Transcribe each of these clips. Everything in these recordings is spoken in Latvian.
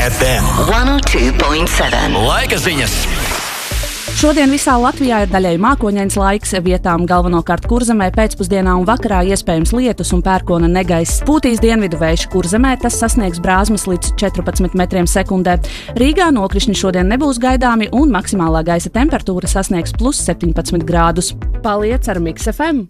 FM 102.7. Laika ziņas. Šodien visā Latvijā ir daļēji mākoņains laiks, vietām galvenokārt Kurzemē pēcpusdienā un vakarā iespējams lietus un pērkona negaiss. Pūtīs dienvidu vējš Kurzemē, tas sasniegs brāzmas līdz 14 metriem sekundē. Rīgā nokrišņi šodien nebūs gaidāmi un maksimālā gaisa temperatūra sasniegs plus 17 grādus. Paliec ar Mix FM!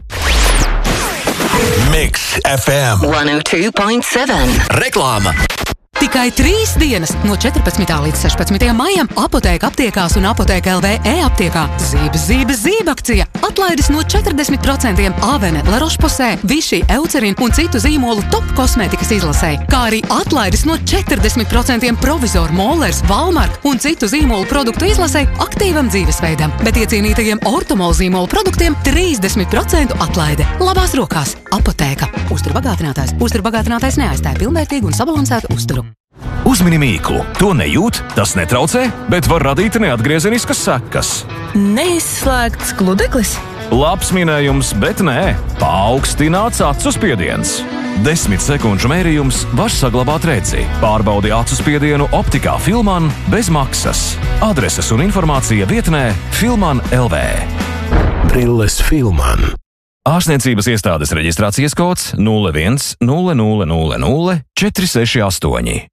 Mix FM 102.7. Reklāma. Tikai 3 dienas no 14. līdz 16. maijam Apotēka aptiekās un Apotēka LV e-aptiekā zībe akcija. Atlaides no 40% Avene, La Roche-Posay, Vichy, Eucerin un citu zīmolu top kosmētikas izlasē. Kā arī atlaides no 40% Provizor, Mollers, Valmark un citu zīmolu produktu izlasē aktīvam dzīvesveidam. Bet iecienītajiem Ortomol zīmolu produktiem 30% atlaide. Labās rokās Apotēka. Uzturbagātinātājs neaizstāja pilnvērtīgu un sabalansētu uzturu. Uzmini mīklu. To nejūt, tas netraucē, bet var radīt neatgriezeniskas sekas. Neizslēgts gludeklis? Labs minējums, bet nē. Paaugstināts acu spiediens. 10 sekundžu mērījums var saglabāt redzi. Pārbaudi acu spiedienu optikā Filman bez maksas. Adreses un informācija vietnē Filman LV. Brilles Filman. Ārstniecības iestādes reģistrācijas kods 01 0000 468.